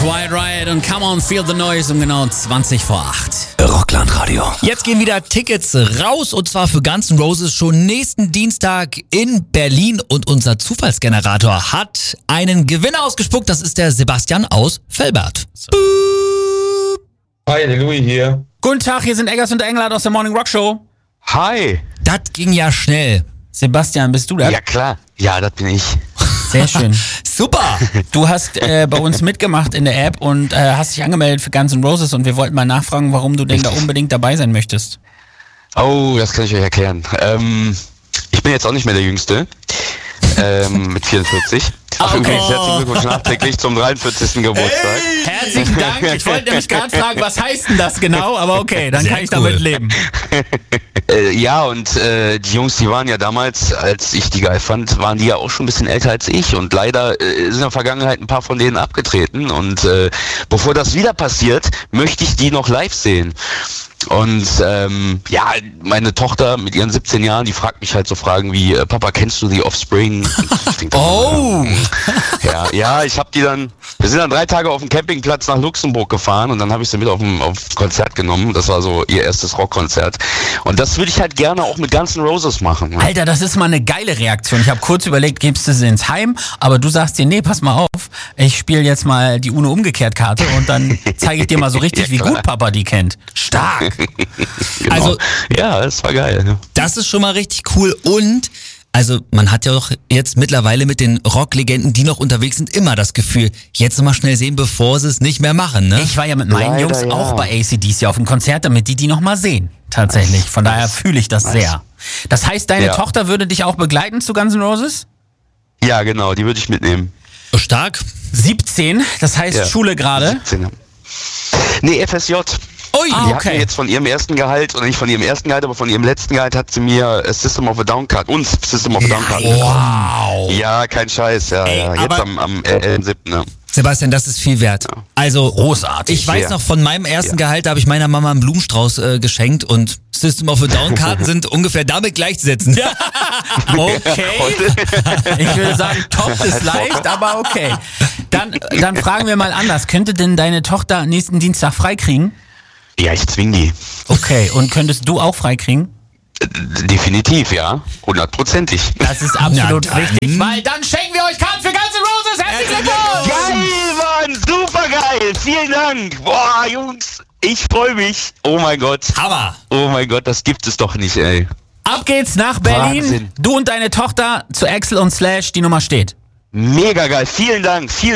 Quiet Riot und Come On Feel the Noise um genau 20 vor 8. Rockland Radio. Jetzt gehen wieder Tickets raus und zwar für Guns N' Roses schon nächsten Dienstag in Berlin und unser Zufallsgenerator hat einen Gewinner ausgespuckt. Das ist der Sebastian aus Velbert. Hi, der Louis hier. Guten Tag, hier sind Eggers und Englert aus der Morning Rock Show. Hi. Das ging ja schnell. Sebastian, bist du da? Ja, klar. Ja, das bin ich. Sehr schön. Super. Du hast bei uns mitgemacht in der App und hast dich angemeldet für Guns N' Roses und wir wollten mal nachfragen, warum du denn da unbedingt dabei sein möchtest. Oh, das kann ich euch erklären. Ich bin jetzt auch nicht mehr der Jüngste. Mit 44. Okay. Übrigens herzlichen Glückwunsch nachträglich zum 43. Geburtstag. Herzlichen Dank. Ich wollte nämlich gerade fragen, was heißt denn das genau? Aber okay, dann kann ich damit leben. Ja, und die Jungs, die waren ja damals, als ich die geil fand, waren die ja auch schon ein bisschen älter als ich. Und leider sind in der Vergangenheit ein paar von denen abgetreten. Und bevor das wieder passiert, möchte ich die noch live sehen. Und ja, meine Tochter mit ihren 17 Jahren, die fragt mich halt so Fragen wie, Papa, kennst du die Offspring? Oh! Ja, ich habe die dann, wir sind dann 3 Tage auf dem Campingplatz nach Luxemburg gefahren und dann habe ich sie mit auf Konzert genommen. Das war so ihr erstes Rockkonzert. Und das würde ich halt gerne auch mit Guns N' Roses machen. Ne? Alter, das ist mal eine geile Reaktion. Ich habe kurz überlegt, gibst du sie ins Heim? Aber du sagst dir, nee, pass mal auf, ich spiele jetzt mal die UNO-Umgekehrt-Karte und dann zeige ich dir mal so richtig, wie gut Papa die kennt. Stark! Genau. Also, ja, das war geil. Ne? das ist schon mal richtig cool und also man hat ja doch jetzt mittlerweile mit den Rocklegenden, die noch unterwegs sind, immer das Gefühl, jetzt noch mal schnell sehen, bevor sie es nicht mehr machen, ne? Ich war ja mit meinen Leider, Jungs ja. auch bei AC/DC auf dem Konzert, damit die noch mal sehen. Tatsächlich. Von daher fühle ich das sehr. Das heißt, deine Tochter würde dich auch begleiten zu Guns N' Roses? Ja, genau, die würde ich mitnehmen. Stark. 17, das heißt Schule gerade. 17. Nee, FSJ. Ui, Die hat mir jetzt von ihrem ersten Gehalt, oder nicht von ihrem ersten Gehalt, aber von ihrem letzten Gehalt hat sie mir System of a Down Card, uns System of a Down Card. wow. Ja, kein Scheiß, ja. Jetzt aber- am 7. Ne? Sebastian, das ist viel wert. Also Großartig. ich weiß Ja. noch von meinem ersten Gehalt, da habe ich meiner Mama einen Blumenstrauß geschenkt und System of a Down Karten sind ungefähr damit gleichzusetzen. Okay. Ich würde sagen, top ist leicht, aber okay. Dann fragen wir mal anders. Könnte denn deine Tochter nächsten Dienstag freikriegen? Ja, ich zwing die. Okay, und könntest du auch freikriegen? Definitiv, ja. 100%ig. Das ist absolut Na dann. richtig, weil dann schenken wir euch Karten für Guns N' Roses. Herzlichen Glückwunsch! Geil, Mann, super geil. Vielen Dank. Boah, Jungs, ich freue mich. Oh mein Gott. Hammer. Oh mein Gott, das gibt es doch nicht, ey. Ab geht's nach Berlin. Wahnsinn. Du und deine Tochter zu Axel und Slash. Die Nummer steht. Mega geil. Vielen Dank.